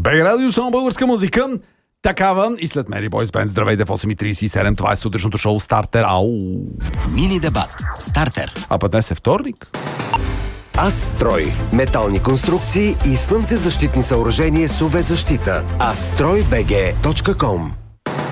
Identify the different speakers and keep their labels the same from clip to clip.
Speaker 1: БГ Радио, само българска музика. Такава и след Мери Бойс Бенд. Здравейте в 8:37. Това е сутрешното шоу Стартер. Ау!
Speaker 2: Мини дебат. Стартер.
Speaker 1: А път днес е вторник.
Speaker 3: Астрой. Метални конструкции и слънцезащитни съоръжения с UV-защита. astroybg.com.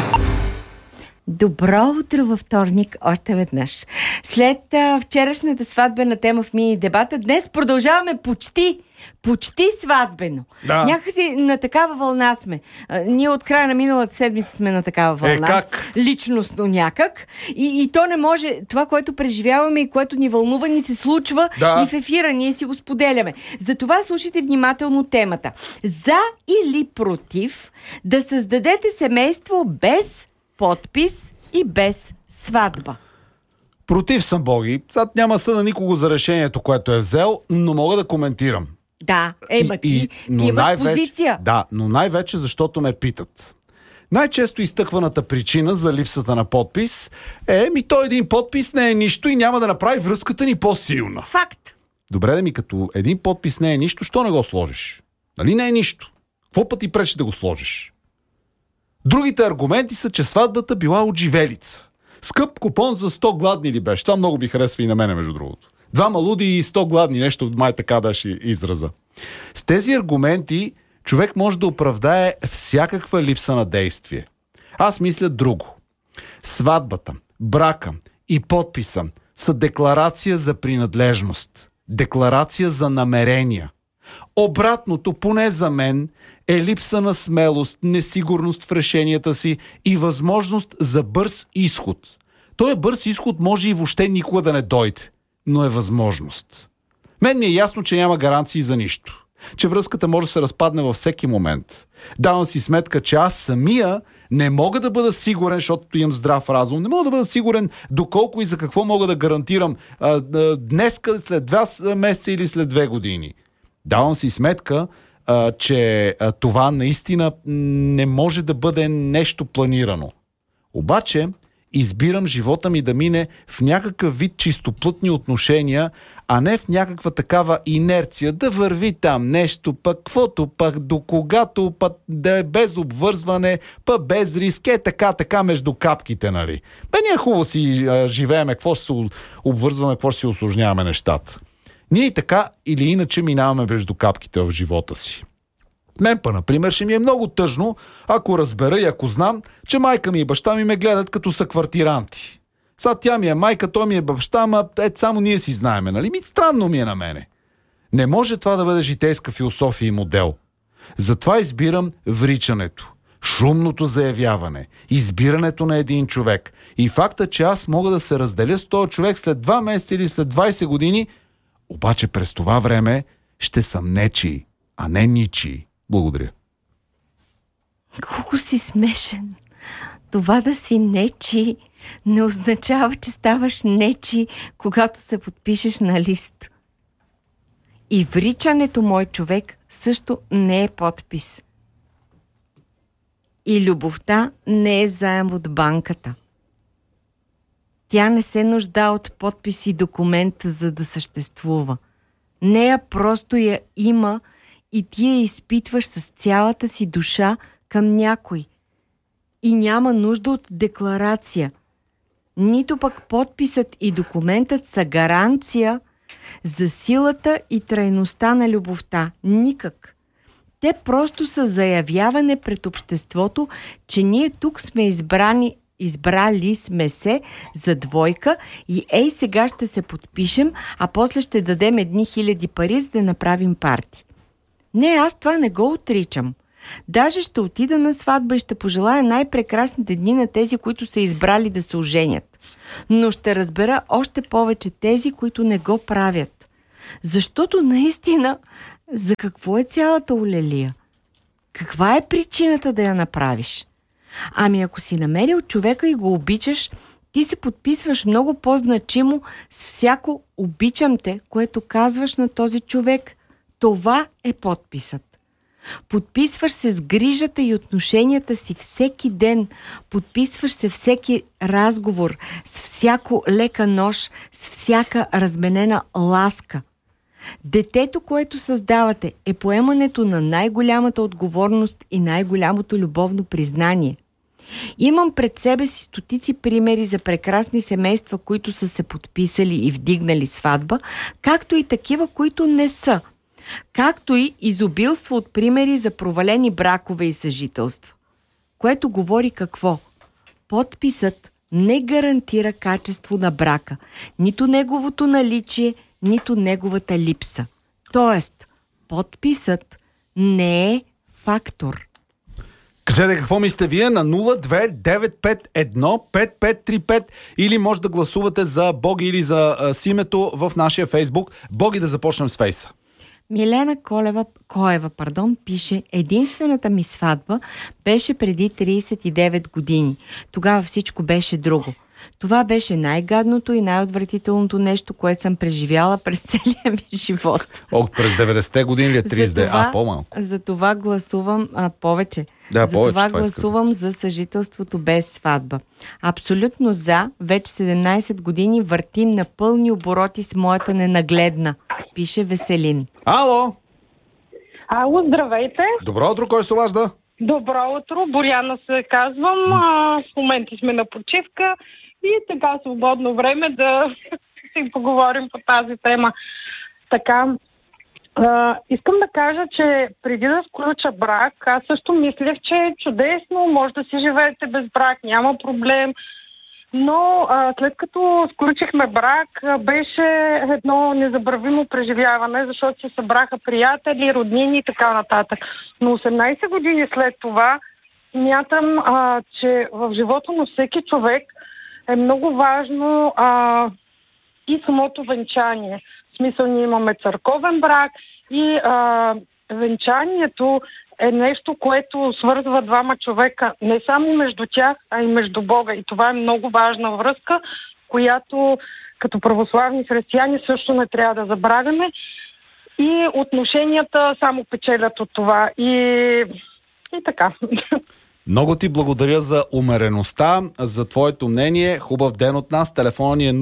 Speaker 4: Добро утро във вторник още веднъж. След вчерашната сватбена тема в мини дебата, днес продължаваме почти сватбено.
Speaker 1: Да.
Speaker 4: Някакси на такава вълна сме. Ние от края на миналата седмица сме на такава вълна.
Speaker 1: Как?
Speaker 4: Личностно някак. И то не може. Това, което преживяваме и което ни вълнува, ни се случва и в ефира. Ние си го споделяме. Затова слушайте внимателно темата. За или против да създадете семейство без подпис и без сватба?
Speaker 1: Против съм, Боги. Сега няма съда никого за решението, което е взел, но мога да коментирам.
Speaker 4: Да, ти имаш позиция.
Speaker 1: Да, но най-вече защото ме питат. Най-често изтъкваната причина за липсата на подпис е, той един подпис не е нищо и няма да направи връзката ни по-силна.
Speaker 4: Факт.
Speaker 1: Добре, да ми като един подпис не е нищо, що не го сложиш? Нали не е нищо? Какво път ти пречи да го сложиш? Другите аргументи са, че сватбата била от живелица. Скъп купон за 100 гладни ли беше? Това много би харесва и на мене, между другото. 2 малуди и 100 гладни, нещо май така беше израза. С тези аргументи човек може да оправдае всякаква липса на действие. Аз мисля друго. Сватбата, брака и подписа са декларация за принадлежност. Декларация за намерения. Обратното, поне за мен, е липса на смелост, несигурност в решенията си и възможност за бърз изход. Той бърз изход може и въобще никога да не дойде, но е възможност. Мен ми е ясно, че няма гаранции за нищо. Че връзката може да се разпадне във всеки момент. Давам си сметка, че аз самия не мога да бъда сигурен, защото имам здрав разум. Не мога да бъда сигурен доколко и за какво мога да гарантирам днес, след 2 месеца или след 2 години. Давам си сметка, че това наистина не може да бъде нещо планирано. Обаче избирам живота ми да мине в някакъв вид чистоплътни отношения, а не в някаква такава инерция, да върви там нещо, пък каквото, пък до когато, пък да е без обвързване, пък без риск, така между капките, нали. Ние е хубаво си живееме, какво ще се обвързваме, какво ще си усложняваме нещата. Ние и така или иначе минаваме между капките в живота си. Мен например, ще ми е много тъжно, ако разбера и ако знам, че майка ми и баща ми ме гледат като са квартиранти. Сега тя ми е майка, той ми е баща, ама само ние си знаеме, нали? Странно ми е на мене. Не може това да бъде житейска философия и модел. Затова избирам вричането, шумното заявяване, избирането на един човек и факта, че аз мога да се разделя с този човек след 2 месеца или след 20 години, обаче през това време ще съм нечий, а не ничий. Благодаря.
Speaker 4: Колко си смешен. Това да си нечий не означава, че ставаш нечий, когато се подпишеш на лист. И вричането, мой човек, също не е подпис. И любовта не е заем от банката. Тя не се нужда от подпис и документ, за да съществува. Нея просто я има и ти я изпитваш с цялата си душа към някой. И няма нужда от декларация. Нито пък подписът и документът са гаранция за силата и трайността на любовта. Никак. Те просто са заявяване пред обществото, че ние тук сме избрали сме се за двойка и сега ще се подпишем, а после ще дадем 1000 пари, за да направим парти. Не, аз това не го отричам. Даже ще отида на сватба и ще пожелая най-прекрасните дни на тези, които са избрали да се оженят. Но ще разбера още повече тези, които не го правят. Защото наистина, за какво е цялата олелия? Каква е причината да я направиш? Ами ако си намерил човека и го обичаш, ти се подписваш много по-значимо с всяко обичам те, което казваш на този човек. Това е подписът. Подписваш се с грижата и отношенията си всеки ден. Подписваш се всеки разговор, с всяко лека нож, с всяка разменена ласка. Детето, което създавате, е поемането на най-голямата отговорност и най-голямото любовно признание. Имам пред себе си стотици примери за прекрасни семейства, които са се подписали и вдигнали сватба, както и такива, които не са. Както и изобилство от примери за провалени бракове и съжителства. Което говори какво? Подписът не гарантира качество на брака, нито неговото наличие, нито неговата липса. Тоест, подписът не е фактор.
Speaker 1: Кажете какво мислите вие на 029515535 или може да гласувате за Боги или за Симето в нашия Фейсбук. Боги, да започнем с Фейса.
Speaker 4: Милена Коева пише: единствената ми сватба беше преди 39 години. Тогава всичко беше друго. Това беше най-гадното и най-отвратителното нещо, което съм преживяла през целия ми живот.
Speaker 1: През 90-те години ли е 30-те? По-малко.
Speaker 4: За това гласувам повече.
Speaker 1: Да,
Speaker 4: за това гласувам за съжителството без сватба. Абсолютно за. Вече 17 години въртим на пълни обороти с моята ненагледна. Пише Веселин.
Speaker 1: Ало!
Speaker 5: Ало, здравейте!
Speaker 1: Добро утро, кой се обажда?
Speaker 5: Добро утро, Боряна се казвам. В момента сме на почивка и така свободно време да си поговорим по тази тема. Така, искам да кажа, че преди да сключа брак, аз също мислех, че е чудесно, може да си живеете без брак, няма проблем. Но след като сключихме брак, беше едно незабравимо преживяване, защото се събраха приятели, роднини и така нататък. Но 18 години след това смятам, че в живота на всеки човек е много важно и самото венчание. В смисъл, ние имаме църковен брак и венчанието е нещо, което свързва двама човека не само между тях, а и между Бога. И това е много важна връзка, която като православни християни също не трябва да забравяме. И отношенията само печелят от това. И така.
Speaker 1: Много ти благодаря за умереността, за твоето мнение. Хубав ден от нас. Телефонът ни е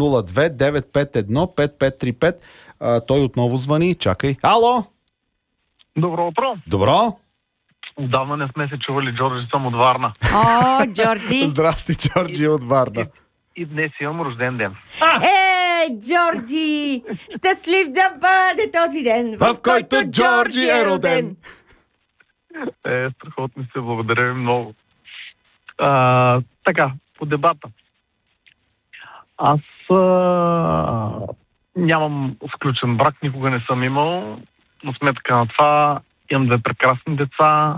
Speaker 1: 02-951-5535. Той отново звъни. Чакай. Ало!
Speaker 6: Добро утро!
Speaker 1: Добро!
Speaker 6: Отдавна не сме се чували, Джорджи, съм от Варна.
Speaker 4: О, Джорджи!
Speaker 1: Здрасти, Джорджи от Варна.
Speaker 6: И днес имам рожден ден.
Speaker 4: Джорджи! Щастлив да бъде този ден, в който Джорджи е роден!
Speaker 6: Страхотно се, благодаря ви много. Така, по дебата. Аз нямам сключен брак, никога не съм имал, но сметка на това имам две прекрасни деца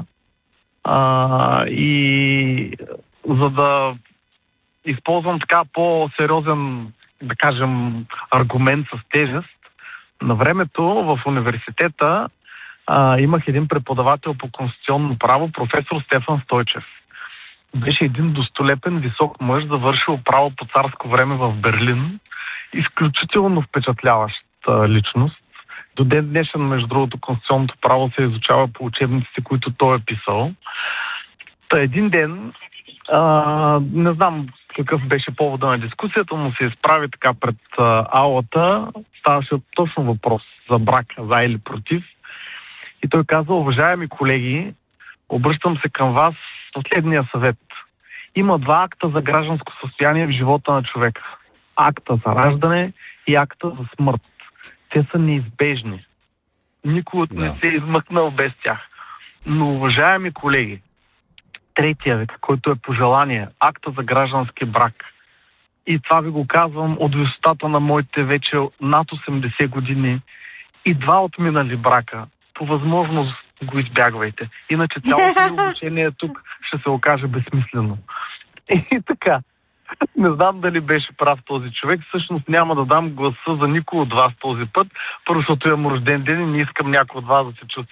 Speaker 6: и за да използвам така по-сериозен, да кажем, аргумент с тежест, на времето в университета имах един преподавател по конституционно право, професор Стефан Стойчев. Беше един достолепен, висок мъж, завършил право по царско време в Берлин. Изключително впечатляваща личност. До ден днешен, между другото, конституционното право се изучава по учебниците, които той е писал. Та един ден, не знам какъв беше повода на дискусията, му се изправи така пред аулата. Ставаше точно въпрос за брак, за или против. И той каза: уважаеми колеги, обръщам се към вас с последния съвет. Има два акта за гражданско състояние в живота на човека. Акта за раждане и акта за смърт. Те са неизбежни. Никой не се е измъкнал без тях. Но, уважаеми колеги, третия век, който е пожелание, акта за граждански брак. И това ви го казвам от висотата на моите вече над 80 години и два отминали брака. По възможност го избягвайте. Иначе цялото ми обучение тук ще се окаже безсмислено. И така. Не знам дали беше прав този човек. Всъщност няма да дам гласа за никой от вас този път, първо защото имам рожден ден и не искам някой от вас да се чувства